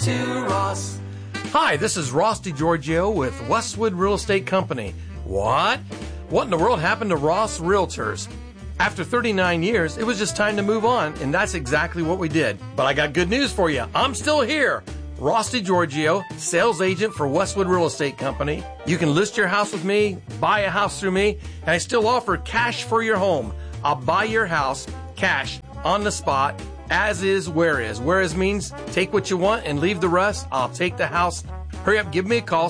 to Ross. Hi, this is Ross DiGiorgio with Westwood Real Estate Company. What? What in the world happened to Ross Realtors? After 39 years, it was just time to move on, and that's exactly what we did. But I got good news for you. I'm still here. Ross DiGiorgio, sales agent for Westwood Real Estate Company. You can list your house with me, buy a house through me, and I still offer cash for your home. I'll buy your house, cash, on the spot, as is, where is. Where is means take what you want and leave the rest. I'll take the house. Hurry up, give me a call,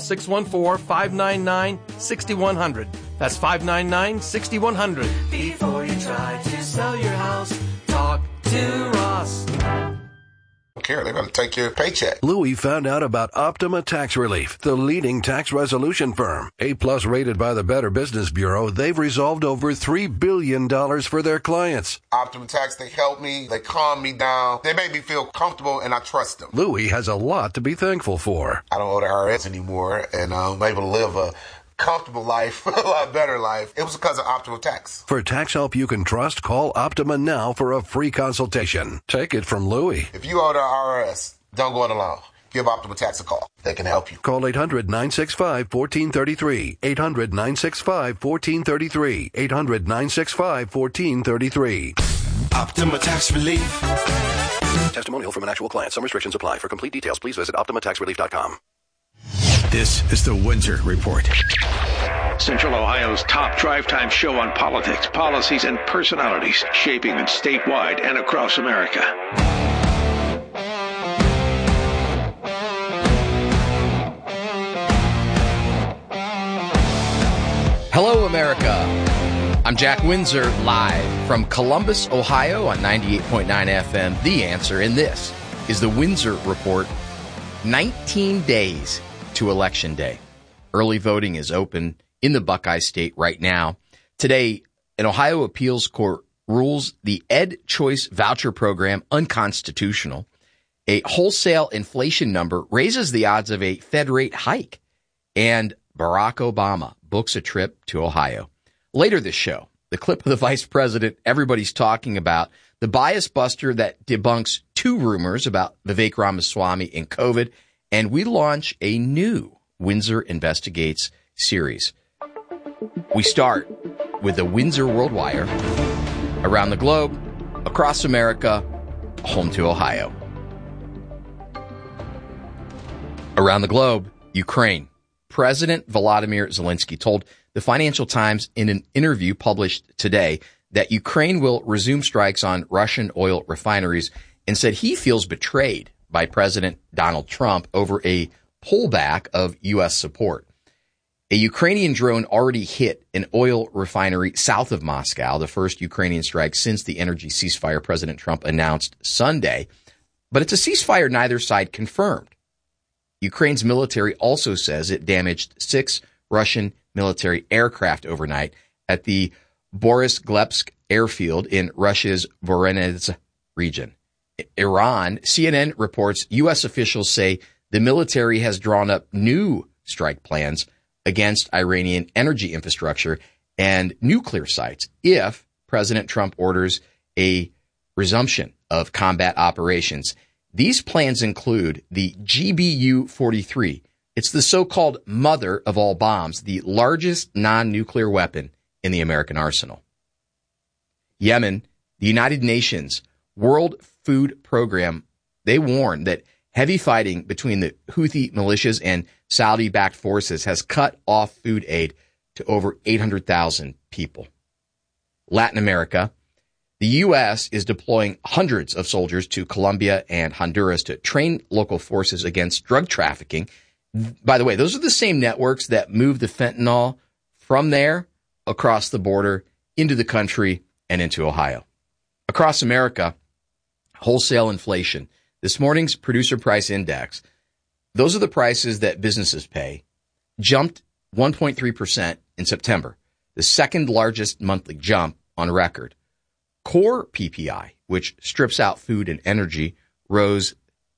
614-599-6100. That's 599-6100. Before you try to sell your house, talk to Ross. Care. They're going to take your paycheck. Louis found out about Optima Tax Relief, the leading tax resolution firm. A-plus rated by the Better Business Bureau, they've resolved over $3 billion for their clients. Optima Tax, they help me, they calm me down, they make me feel comfortable, and I trust them. Louis has a lot to be thankful for. I don't owe the IRS anymore, and I'm able to live a comfortable life, a lot better life. It was because of Optima Tax. For tax help you can trust, call Optima now for a free consultation. Take it from Louis. If you owe the IRS, don't go it alone. Give Optima Tax a call. They can help you. Call 800-965-1433. 800-965-1433. 800-965-1433. Optima Tax Relief. Testimonial from an actual client. Some restrictions apply. For complete details, please visit OptimaTaxRelief.com. This is the Windsor Report. Central Ohio's top drive time show on politics, policies, and personalities shaping it statewide and across America. Hello, America. I'm Jack Windsor, live from Columbus, Ohio on 98.9 FM, The Answer, and this is the Windsor Report. 19 days to Election Day. Early voting is open in the Buckeye State right now. Today, an Ohio appeals court rules the Ed Choice Voucher Program unconstitutional. A wholesale inflation number raises the odds of a Fed rate hike. And Barack Obama books a trip to Ohio. Later this show, the clip of the vice president everybody's talking about, the bias buster that debunks two rumors about Vivek Ramaswamy and COVID, and we launch a new Windsor Investigates series. We start with the Windsor World Wire, around the globe, across America, home to Ohio. Around the globe, Ukraine. President Volodymyr Zelensky told the Financial Times in an interview published today that Ukraine will resume strikes on Russian oil refineries and said he feels betrayed by President Donald Trump over a pullback of U.S. support. A Ukrainian drone already hit an oil refinery south of Moscow, the first Ukrainian strike since the energy ceasefire President Trump announced Sunday. But it's a ceasefire neither side confirmed. Ukraine's military also says it damaged 6 Russian military aircraft overnight at the Borisglebsk airfield in Russia's Voronezh region. Iran, CNN reports U.S. officials say the military has drawn up new strike plans against Iranian energy infrastructure and nuclear sites if President Trump orders a resumption of combat operations. These plans include the GBU-43. It's the so-called mother of all bombs, the largest non-nuclear weapon in the American arsenal. Yemen, the United Nations World Food Program, they warn that heavy fighting between the Houthi militias and Saudi-backed forces has cut off food aid to over 800,000 people. Latin America, the U.S. is deploying hundreds of soldiers to Colombia and Honduras to train local forces against drug trafficking. By the way, those are the same networks that move the fentanyl from there across the border into the country and into Ohio. Across America, wholesale inflation. This morning's producer price index, those are the prices that businesses pay, jumped 1.3% in September, the second largest monthly jump on record. Core PPI, which strips out food and energy, rose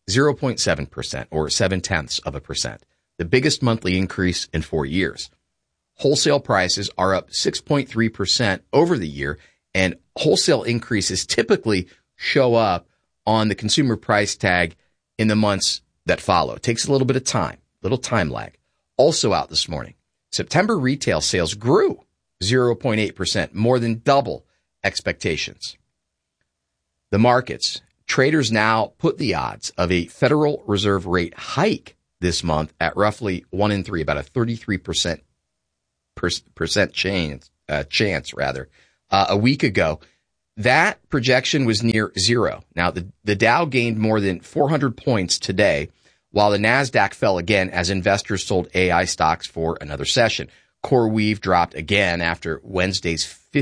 0.7% or 0.7%, the biggest monthly increase in 4 years. Wholesale prices are up 6.3% over the year, and wholesale increases typically show up on the consumer price tag in the months that follow. It takes a little bit of time, little time lag. Also out this morning, September retail sales grew 0.8%, more than double expectations. The markets, traders now put the odds of a Federal Reserve rate hike this month at roughly 1 in 3, about a 33% chance. A week ago, that projection was near zero. Now, the Dow gained more than 400 points today, while the NASDAQ fell again as investors sold AI stocks for another session. CoreWeave dropped again after Wednesday's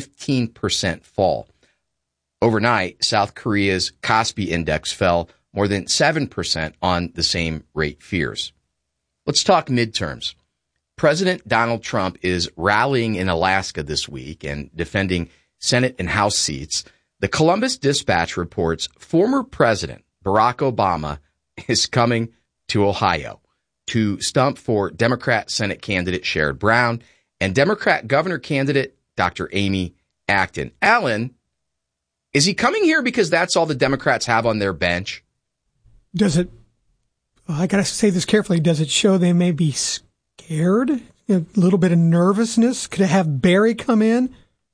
15% fall. Overnight, South Korea's Kospi index fell more than 7% on the same rate fears. Let's talk midterms. President Donald Trump is rallying in Alaska this week and defending Senate and House seats. The Columbus Dispatch reports former President Barack Obama is coming to Ohio to stump for Democrat Senate candidate Sherrod Brown and Democrat governor candidate Dr. Amy Acton. Alan, is he coming here because that's all the Democrats have on their bench? Does it, I got to say this carefully, does it show they may be scared? A little bit of nervousness? Could it have Barry come in?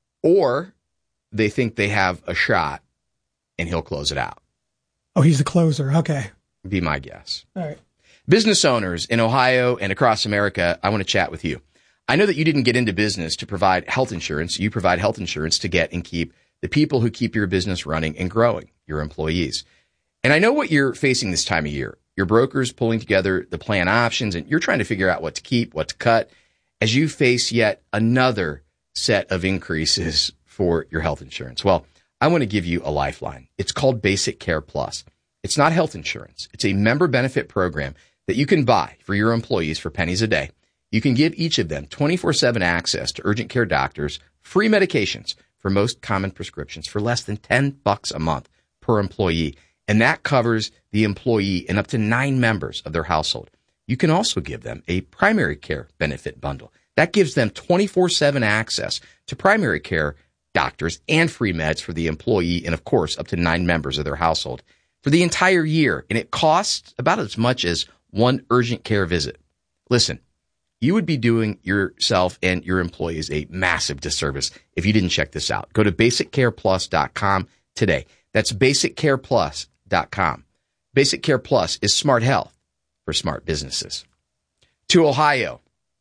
Or they think they have a shot and he'll close it out. Oh, he's the closer. Okay. Be my guess. All right. Business owners in Ohio and across America, I want to chat with you. I know that you didn't get into business to provide health insurance. You provide health insurance to get and keep the people who keep your business running and growing, your employees. And I know what you're facing this time of year. Your broker's pulling together the plan options, and you're trying to figure out what to keep, what to cut, as you face yet another set of increases for your health insurance. Well, I want to give you a lifeline. It's called Basic Care Plus. It's not health insurance. It's a member benefit program that you can buy for your employees for pennies a day. You can give each of them 24/7 access to urgent care doctors, free medications for most common prescriptions for less than $10 a month per employee. And that covers the employee and up to 9 members of their household. You can also give them a primary care benefit bundle. That gives them 24/7 access to primary care doctors and free meds for the employee and, of course, up to 9 members of their household for the entire year. And it costs about as much as one urgent care visit. Listen, you would be doing yourself and your employees a massive disservice if you didn't check this out. Go to BasicCarePlus.com today. That's BasicCarePlus.com. Basic Care Plus is smart health for smart businesses. To Ohio.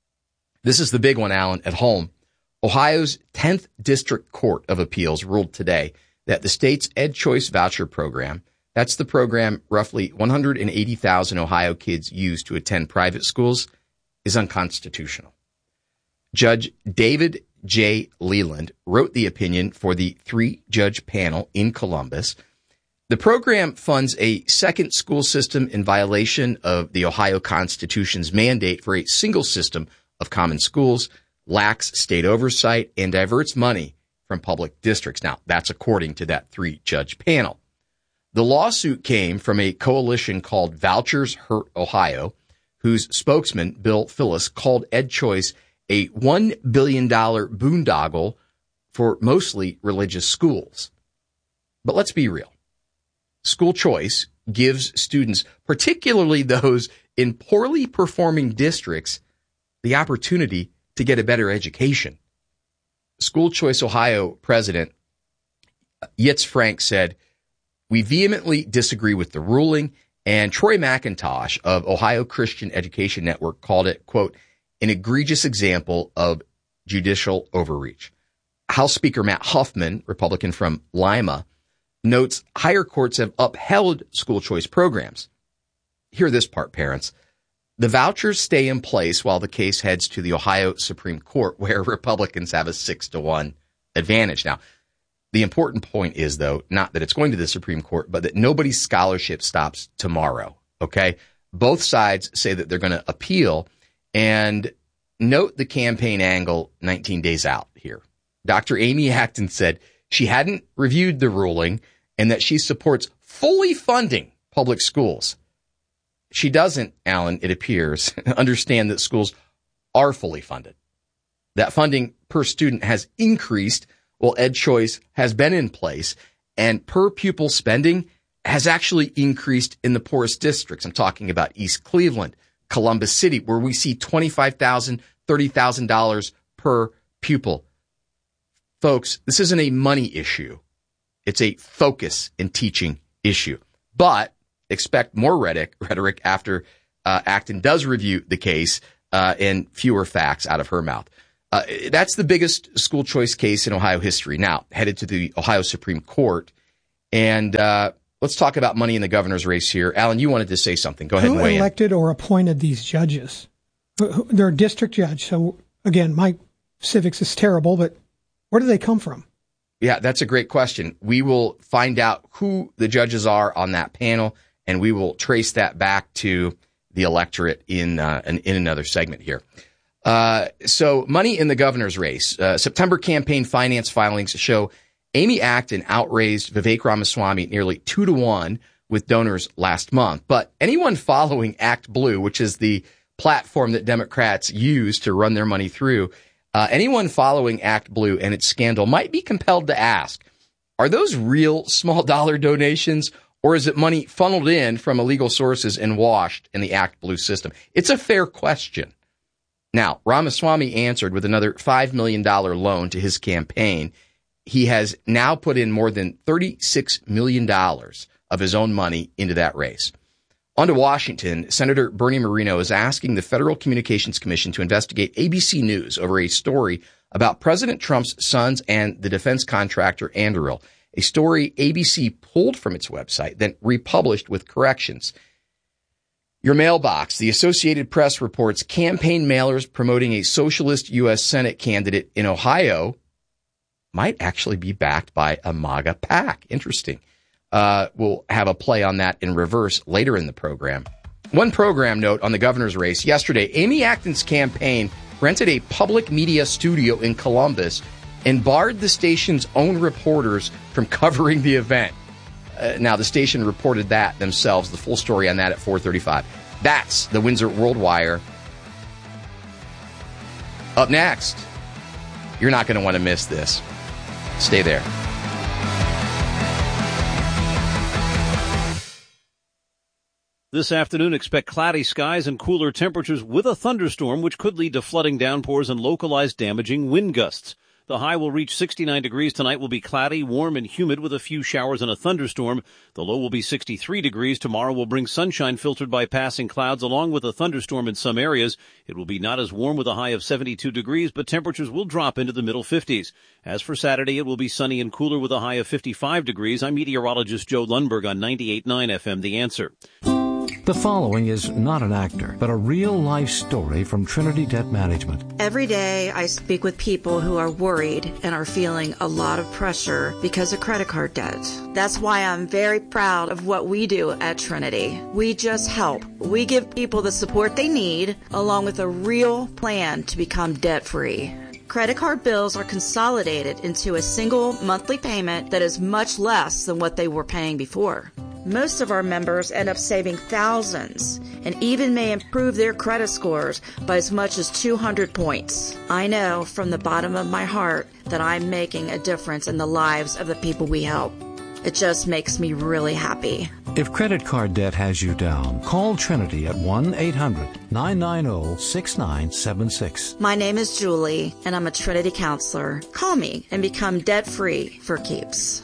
This is the big one, Alan, at home. Ohio's 10th District Court of Appeals ruled today that the state's EdChoice voucher program, that's the program roughly 180,000 Ohio kids use to attend private schools, is unconstitutional. Judge David J. Leland wrote the opinion for the 3-judge panel in Columbus. The program funds a second school system in violation of the Ohio Constitution's mandate for a single system of common schools, lacks state oversight, and diverts money from public districts. Now, that's according to that 3-judge panel. The lawsuit came from a coalition called Vouchers Hurt Ohio, whose spokesman, Bill Phillips, called EdChoice a $1 billion boondoggle for mostly religious schools. But let's be real. School choice gives students, particularly those in poorly performing districts, the opportunity to get a better education. School Choice Ohio President Yitz Frank said, "We vehemently disagree with the ruling," and Troy McIntosh of Ohio Christian Education Network called it, quote, an egregious example of judicial overreach. House Speaker Matt Huffman, Republican from Lima, notes higher courts have upheld school choice programs. Hear this part, parents. The vouchers stay in place while the case heads to the Ohio Supreme Court, where Republicans have a 6-1 advantage. Now, the important point is, though, not that it's going to the Supreme Court, but that nobody's scholarship stops tomorrow, okay? Both sides say that they're going to appeal, and note the campaign angle 19 days out here. Dr. Amy Acton said she hadn't reviewed the ruling and that she supports fully funding public schools. She doesn't, Alan, it appears, understand that schools are fully funded. That funding per student has increased while EdChoice has been in place, and per pupil spending has actually increased in the poorest districts. I'm talking about East Cleveland, Columbus City, where we see $25,000, $30,000 per pupil. Folks, this isn't a money issue. It's a focus in teaching issue. But expect more rhetoric after Acton does review the case and fewer facts out of her mouth. That's the biggest school choice case in Ohio history. Now, headed to the Ohio Supreme Court. And let's talk about money in the governor's race here. Alan, you wanted to say something. Go ahead and weigh in. Who elected or appointed these judges? They're a district judge. So, again, my civics is terrible, but where do they come from? Yeah, that's a great question. We will find out who the judges are on that panel, and we will trace that back to the electorate in another segment here. So money in the governor's race. September campaign finance filings show Amy Acton outraised Vivek Ramaswamy nearly 2-1 with donors last month. But anyone following Act Blue, which is the platform that Democrats use to run their money through, anyone following Act Blue and its scandal might be compelled to ask, are those real small dollar donations, or is it money funneled in from illegal sources and washed in the Act Blue system? It's a fair question. Now, Ramaswamy answered with another $5 million loan to his campaign. He has now put in more than $36 million of his own money into that race. On to Washington, Senator Bernie Moreno is asking the Federal Communications Commission to investigate ABC News over a story about President Trump's sons and the defense contractor Anduril, a story ABC pulled from its website, then republished with corrections. Your mailbox. The Associated Press reports campaign mailers promoting a socialist U.S. Senate candidate in Ohio might actually be backed by a MAGA PAC. Interesting. We'll have a play on that in reverse later in the program. One program note on the governor's race. Yesterday, Amy Acton's campaign rented a public media studio in Columbus and barred the station's own reporters from covering the event. Now, the station reported that themselves. The full story on that at 4:35. That's the Windsor World Wire. Up next, you're not going to want to miss this. Stay there. This afternoon, expect cloudy skies and cooler temperatures with a thunderstorm, which could lead to flooding downpours and localized damaging wind gusts. The high will reach 69 degrees tonight, will be cloudy, warm, and humid with a few showers and a thunderstorm. The low will be 63 degrees. Tomorrow will bring sunshine filtered by passing clouds along with a thunderstorm in some areas. It will be not as warm with a high of 72 degrees, but temperatures will drop into the middle 50s. As for Saturday, it will be sunny and cooler with a high of 55 degrees. I'm meteorologist Joe Lundberg on 98.9 FM, The Answer. The following is not an actor, but a real-life story from Trinity Debt Management. Every day I speak with people who are worried and are feeling a lot of pressure because of credit card debt. That's why I'm very proud of what we do at Trinity. We just help. We give people the support they need, along with a real plan to become debt-free. Credit card bills are consolidated into a single monthly payment that is much less than what they were paying before. Most of our members end up saving thousands and even may improve their credit scores by as much as 200 points. I know from the bottom of my heart that I'm making a difference in the lives of the people we help. It just makes me really happy. If credit card debt has you down, call Trinity at 1-800-990-6976. My name is Julie, and I'm a Trinity counselor. Call me and become debt-free for keeps.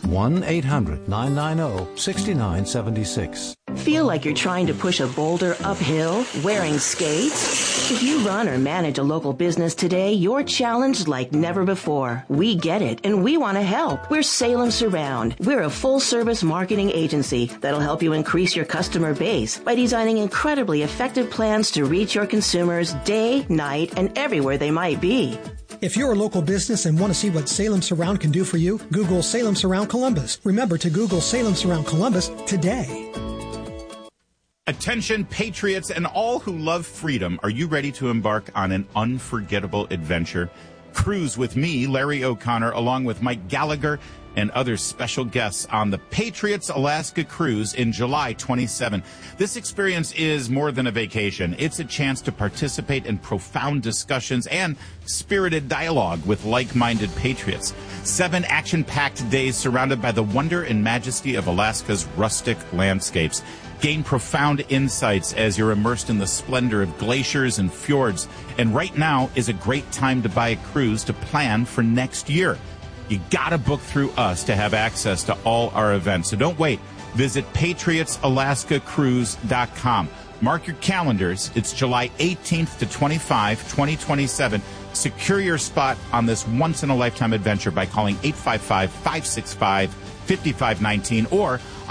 1-800-990-6976. Feel like you're trying to push a boulder uphill wearing skates? If you run or manage a local business today, you're challenged like never before. We get it, and we want to help. We're Salem Surround. We're a full-service marketing agency that'll help you increase your customer base by designing incredibly effective plans to reach your consumers day, night, and everywhere they might be. If you're a local business and want to see what Salem Surround can do for you, Google Salem Surround Columbus. Remember to Google Salem Surround Columbus today. Attention, patriots and all who love freedom. Are you ready to embark on an unforgettable adventure? Cruise with me, Larry O'Connor, along with Mike Gallagher and other special guests on the Patriots Alaska Cruise in July 27. This experience is more than a vacation. It's a chance to participate in profound discussions and spirited dialogue with like-minded patriots. 7 action-packed days surrounded by the wonder and majesty of Alaska's rustic landscapes. Gain profound insights as you're immersed in the splendor of glaciers and fjords. And right now is a great time to buy a cruise to plan for next year. You gotta book through us to have access to all our events. So don't wait. Visit PatriotsAlaskaCruise.com. Mark your calendars. It's July 18th to 25, 2027. Secure your spot on this once-in-a-lifetime adventure by calling 855-565-5519 or